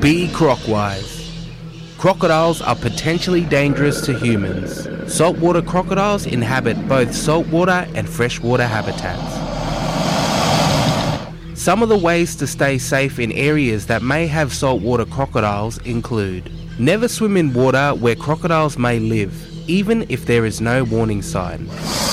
Be crocwise. Crocodiles are potentially dangerous to humans. Saltwater crocodiles inhabit both saltwater and freshwater habitats. Some of the ways to stay safe in areas that may have saltwater crocodiles include: never swim in water where crocodiles may live, even if there is no warning sign.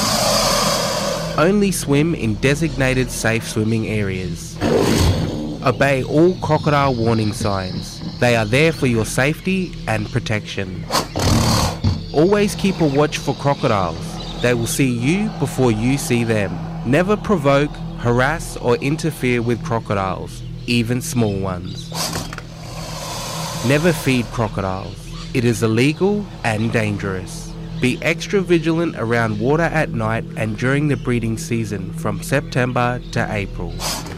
Only swim in designated safe swimming areas. Obey all crocodile warning signs. They are there for your safety and protection. Always keep a watch for crocodiles. They will see you before you see them. Never provoke, harass or interfere with crocodiles, even small ones. Never feed crocodiles. It is illegal and dangerous. Be extra vigilant around water at night and during the breeding season from September to April.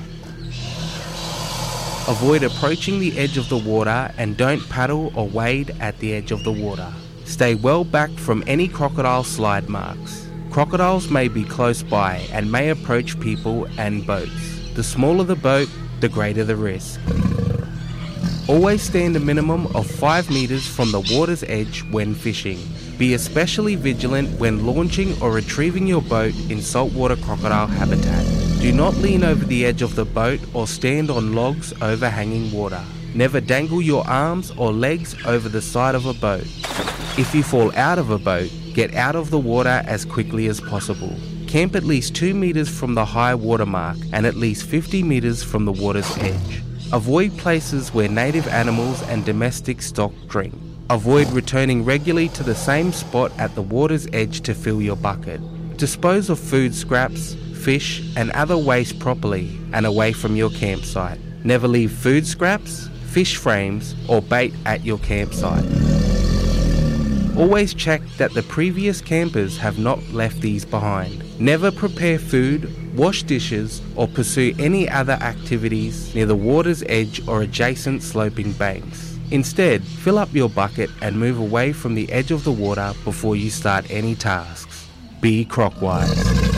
Avoid approaching the edge of the water and don't paddle or wade at the edge of the water. Stay well back from any crocodile slide marks. Crocodiles may be close by and may approach people and boats. The smaller the boat, the greater the risk. Always stand a minimum of 5 meters from the water's edge when fishing. Be especially vigilant when launching or retrieving your boat in saltwater crocodile habitat. Do not lean over the edge of the boat or stand on logs overhanging water. Never dangle your arms or legs over the side of a boat. If you fall out of a boat, get out of the water as quickly as possible. Camp at least 2 meters from the high water mark and at least 50 meters from the water's edge. Avoid places where native animals and domestic stock drink. Avoid returning regularly to the same spot at the water's edge to fill your bucket. Dispose of food scraps, fish and other waste properly and away from your campsite. Never leave food scraps, fish frames or bait at your campsite. Always check that the previous campers have not left these behind. Never prepare food, wash dishes or pursue any other activities near the water's edge or adjacent sloping banks. Instead, fill up your bucket and move away from the edge of the water before you start any tasks. Be crocwise.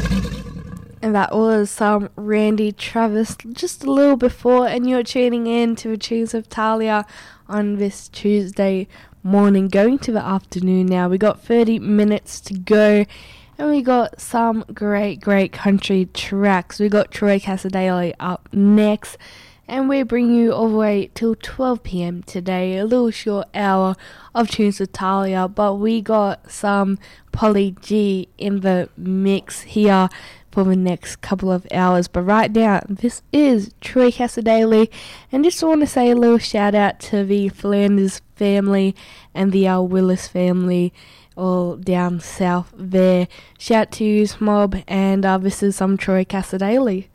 And that was Randy Travis just a little before, and you're tuning in to the Tunes of Talia on this Tuesday morning, going to the afternoon now. We got 30 minutes to go, and we got some great country tracks. We got Troy Casadale up next, and we bring you all the way till 12 p.m. today, a little short hour of Tunes of Talia, but we got some Polly G in the mix here for the next couple of hours. But right now, this is Troy Casadale, and just want to say a little shout out to the Flanders family and the Willis family all down south there. Shout to you, Mob, and this is some Troy Casadale.